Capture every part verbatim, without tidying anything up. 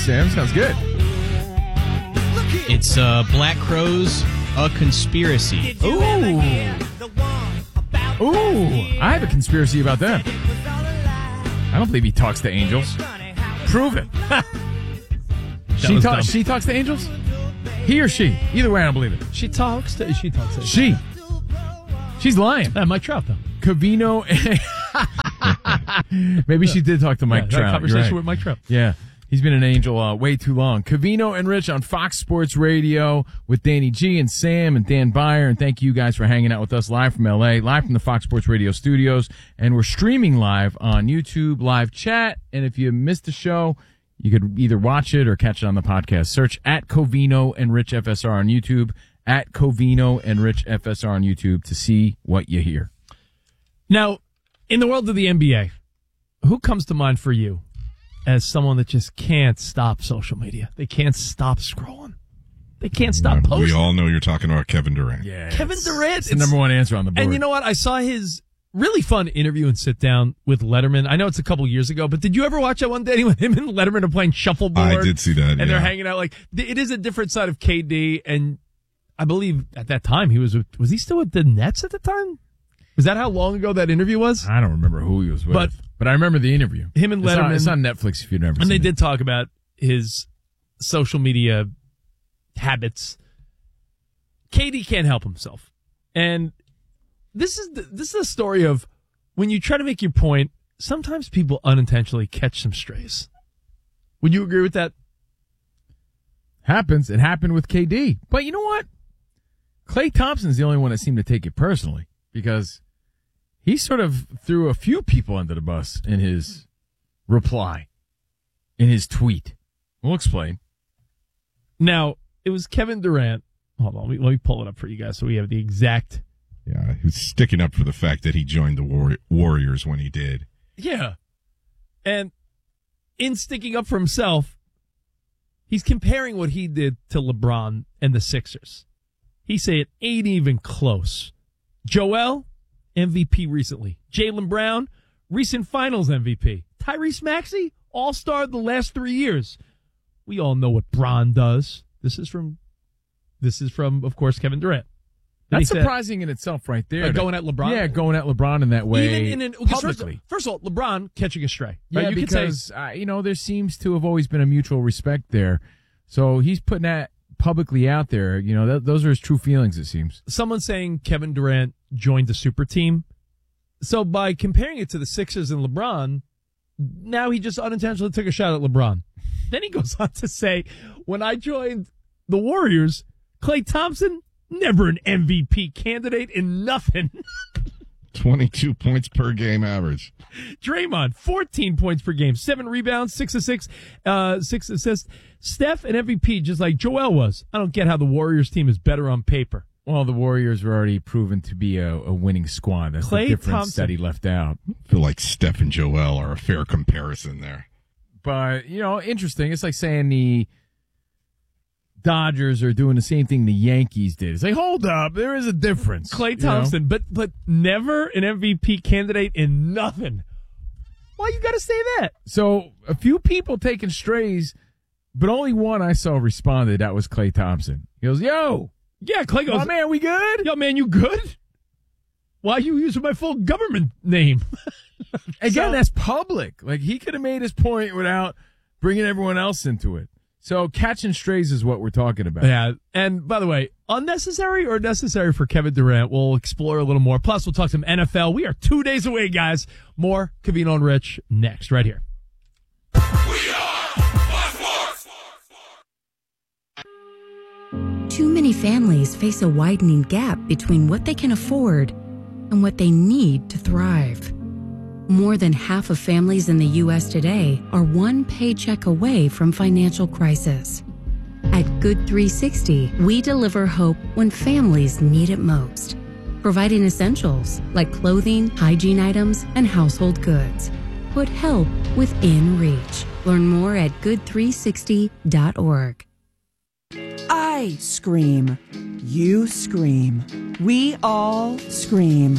Sam. Sounds good. It's uh, Black Crowes, A Conspiracy. Ooh. Ooh. I have a conspiracy about them. I don't believe he talks to angels. Prove it. she, talk, she talks to angels? He or she? Either way, I don't believe it. She talks to... She talks to... She. She's lying. Uh, Mike Trout, though. Covino. Maybe she did talk to Mike yeah, Trout. Conversation right. with Mike Trout. Yeah. He's been an angel uh, way too long. Covino and Rich on Fox Sports Radio with Danny G and Sam and Dan Byer. And thank you guys for hanging out with us live from L A, live from the Fox Sports Radio studios. And we're streaming live on YouTube, live chat. And if you missed the show, you could either watch it or catch it on the podcast. Search at Covino and Rich F S R on YouTube, at Covino and Rich F S R on YouTube to see what you hear. Now, in the world of the N B A, who comes to mind for you as someone that just can't stop social media? They can't stop scrolling. They can't stop uh, posting. We all know you're talking about Kevin Durant. Yeah, Kevin Durant. It's the number one answer on the board. And you know what? I saw his really fun interview and sit down with Letterman. I know it's a couple years ago, but did you ever watch that one day when him and Letterman are playing shuffleboard? I did see that, And yeah. they're hanging out. Like, it is a different side of K D, and I believe at that time he was, was he still with the Nets at the time? Was that how long ago that interview was? I don't remember who he was with. But, but I remember the interview. Him and Letterman. It's on, it's on Netflix if you've never seen it. And they did talk about his social media habits. K D can't help himself. And this is the, this is a story of when you try to make your point, sometimes people unintentionally catch some strays. Would you agree with that? Happens. It happened with K D. But you know what? Klay Thompson's the only one that seemed to take it personally because he sort of threw a few people under the bus in his reply, in his tweet. We'll explain. Now, it was Kevin Durant. Hold on. Let me, let me pull it up for you guys so we have the exact. Yeah, he was sticking up for the fact that he joined the War- Warriors when he did. Yeah. And in sticking up for himself, he's comparing what he did to LeBron and the Sixers. He said it ain't even close. Joel, M V P recently. Jaylen Brown, recent finals M V P. Tyrese Maxey, all-star the last three years. We all know what Bron does. This is from, this is from, of course, Kevin Durant. That's surprising in itself right there. Like going at LeBron? Yeah, going at LeBron in that way. Even in an, publicly. First, first of all, LeBron catching a stray. Right? Yeah, you because, say, uh, you know, there seems to have always been a mutual respect there. So he's putting that publicly out there. You know, th- those are his true feelings, it seems. Someone saying Kevin Durant joined the super team. So by comparing it to the Sixers and LeBron, now he just unintentionally took a shot at LeBron. Then he goes on to say, when I joined the Warriors, Klay Thompson, never an M V P candidate in nothing. twenty-two points per game average. Draymond, fourteen points per game, seven rebounds, six assists, uh, six assists. Steph, an M V P, just like Joel was. I don't get how the Warriors team is better on paper. Well, the Warriors were already proven to be a, a winning squad. That's Klay the difference Thompson. that he left out. I feel like Steph and Joel are a fair comparison there. But, you know, interesting. It's like saying the Dodgers are doing the same thing the Yankees did. It's like, hold up, there is a difference. Klay Thompson, you know? but but never an M V P candidate in nothing. Why you got to say that? So a few people taking strays, but only one I saw responded. That was Klay Thompson. He goes, "Yo, yeah, Klay goes, oh man, we good? Yo, man, you good? Why are you using my full government name?" Again, so, that's public. Like he could have made his point without bringing everyone else into it. So catching strays is what we're talking about. Yeah. And by the way, unnecessary or necessary for Kevin Durant? We'll explore a little more. Plus, we'll talk some N F L. We are two days away, guys. More Covino and Rich next, right here. We are Fox Sports. Too many families face a widening gap between what they can afford and what they need to thrive. More than half of families in the U S today are one paycheck away from financial crisis. At Good three sixty, we deliver hope when families need it most, providing essentials like clothing, hygiene items, and household goods. Put help within reach. Learn more at good three sixty dot org. I scream. You scream. We all scream.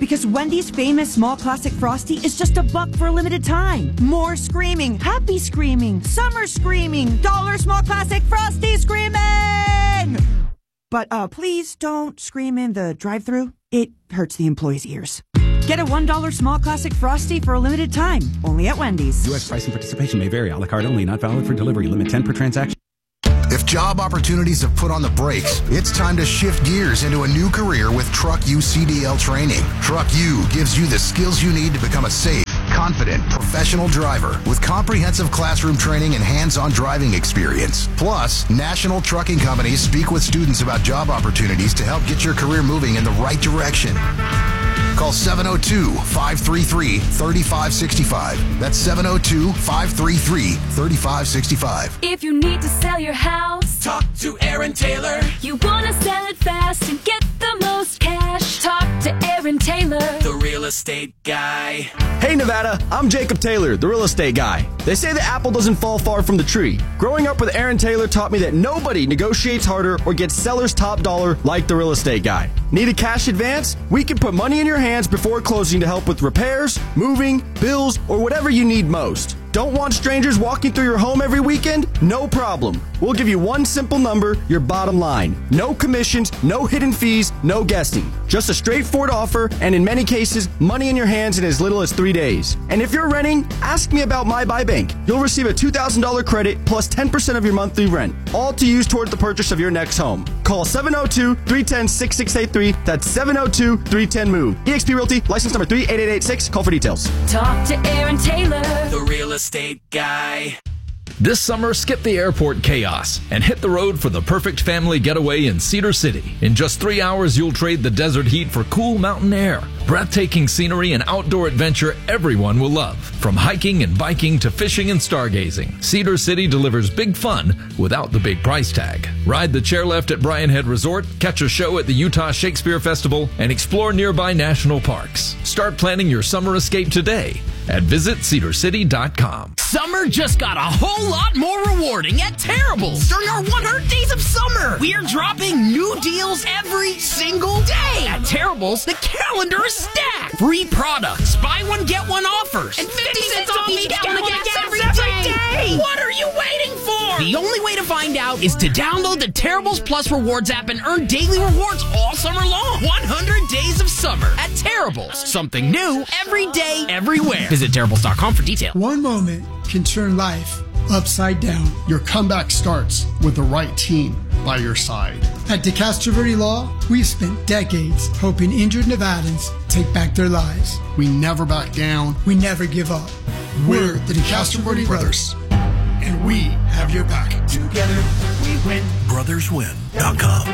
Because Wendy's famous small classic Frosty is just a buck for a limited time. More screaming, happy screaming, summer screaming, dollar small classic Frosty screaming! But uh, please don't scream in the drive-thru. It hurts the employees' ears. Get a one dollar small classic Frosty for a limited time, only at Wendy's. U S price and participation may vary. A la carte only, not valid for delivery. Limit ten per transaction. If job opportunities have put on the brakes, it's time to shift gears into a new career with Truck U C D L training. Truck U gives you the skills you need to become a safe, confident, professional driver with comprehensive classroom training and hands-on driving experience. Plus, national trucking companies speak with students about job opportunities to help get your career moving in the right direction. Call seven oh two, five three three, three five six five. That's seven oh two, five three three, three five six five. If you need to sell your house, talk to Aaron Taylor. You want to sell it fast and get the most cash, talk to Aaron Taylor, the real estate guy. Hey Nevada, I'm Jacob Taylor, the real estate guy. They say the apple doesn't fall far from the tree. Growing up with Aaron Taylor taught me that nobody negotiates harder or gets seller's top dollar like the real estate guy. Need a cash advance? We can put money in your hands before closing to help with repairs, moving, bills, or whatever you need most. Don't want strangers walking through your home every weekend? No problem. We'll give you one simple number, your bottom line. No commissions, no hidden fees, no guessing. Just a straightforward offer, and in many cases, money in your hands in as little as three days. And if you're renting, ask me about My Buy Bank. You'll receive a two thousand dollars credit plus ten percent of your monthly rent, all to use toward the purchase of your next home. Call seven oh two, three one zero, six six eight three. That's seven oh two, three one zero, move. eXp Realty, license number three eight eight eight six. Call for details. talk to Aaron Taylor, the real estate guy. This summer, skip the airport chaos and hit the road for the perfect family getaway in Cedar City. In just three hours, you'll trade the desert heat for cool mountain air, breathtaking scenery, and outdoor adventure everyone will love. From hiking and biking to fishing and stargazing, Cedar City delivers big fun without the big price tag. Ride the chairlift at Bryan Head Resort, catch a show at the Utah Shakespeare Festival, and explore nearby national parks. Start planning your summer escape today at visit cedar city dot com. Summer just got a whole lot more rewarding at Terrible's. During our one hundred days of summer, we are dropping new deals every single day. At Terrible's, the calendar is stacked. Free products, buy one, get one offers, and fifty cents off each gallon of gas every day. What are you waiting for? The only way to find out is to download the Terrible's Plus Rewards app and earn daily rewards all summer long. one hundred days of summer at Terrible's. Something new every day, everywhere. Visit Terrible's dot com for details. One moment can turn life upside down. Your comeback starts with the right team by your side. At DeCastro Verde Law, we've spent decades helping injured Nevadans take back their lives. We never back down. We never give up. We're the DeCastro Verde Brothers, and we have your back. Together, we win. brothers win dot com.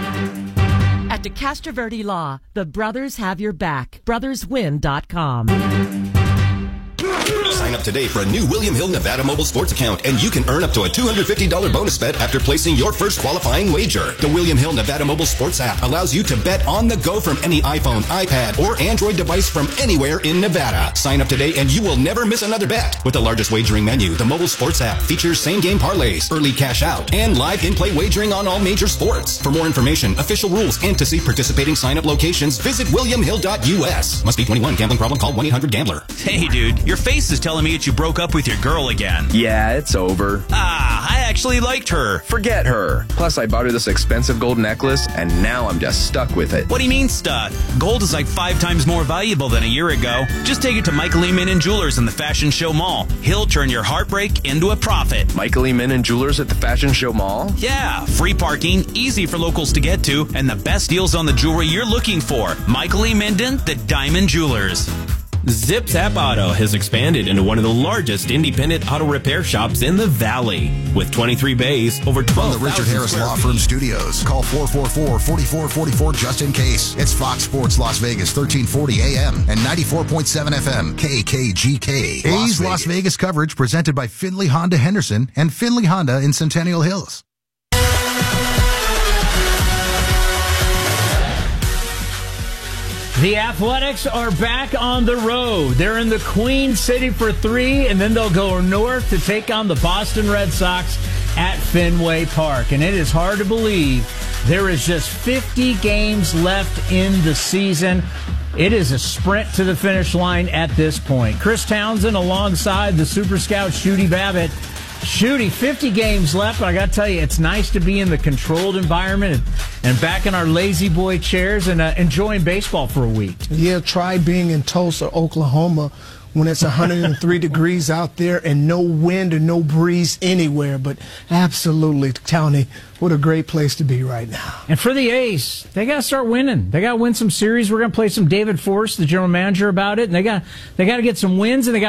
At DeCastro Verde Law, the brothers have your back. brothers win dot com. Sign up today for a new William Hill Nevada mobile sports account, and you can earn up to a two hundred fifty dollars bonus bet after placing your first qualifying wager. The William Hill Nevada mobile sports app allows you to bet on the go from any iPhone, iPad, or Android device from anywhere in Nevada. Sign up today and you will never miss another bet. With the largest wagering menu, the mobile sports app features same-game parlays, early cash out, and live in-play wagering on all major sports. For more information, official rules, and to see participating sign-up locations, visit william hill dot u s. Must be twenty-one. Gambling problem? Call one eight hundred gambler. Hey, dude, your face is telling me that you broke up with your girl again. Yeah, it's over. Ah, I actually liked her. Forget her. Plus, I bought her this expensive gold necklace, and now I'm just stuck with it. What do you mean stuck? Gold is like five times more valuable than a year ago. Just take it to Michael E. Min and Jewelers in the Fashion Show Mall. He'll turn your heartbreak into a profit. Michael E. Min and Jewelers at the Fashion Show Mall? Yeah, free parking, easy for locals to get to, and the best deals on the jewelry you're looking for. Michael E. Minden, the Diamond Jewelers. Zip Zap Auto has expanded into one of the largest independent auto repair shops in the Valley. With twenty-three bays, over twelve From the Richard Harris Law Firm Studios. Call four four four, four four four four just in case. It's Fox Sports Las Vegas, thirteen forty A M and ninety-four point seven F M, K K G K. A's Las Vegas coverage presented by Findlay Honda Henderson and Findlay Honda in Centennial Hills. The Athletics are back on the road. They're in the Queen City for three, and then they'll go north to take on the Boston Red Sox at Fenway Park. And it is hard to believe there is just fifty games left in the season. It is a sprint to the finish line at this point. Chris Townsend alongside the Super Scout Shooty Babbitt. Shooty, fifty games left, but I got to tell you, it's nice to be in the controlled environment and, and back in our lazy boy chairs and uh, enjoying baseball for a week. Yeah, try being in Tulsa, Oklahoma, when it's one hundred three degrees out there and no wind and no breeze anywhere. But absolutely, Townie, what a great place to be right now. And for the A's, they got to start winning. They got to win some series. We're going to play some David Force, the general manager, about it. And they got they got to get some wins, and they got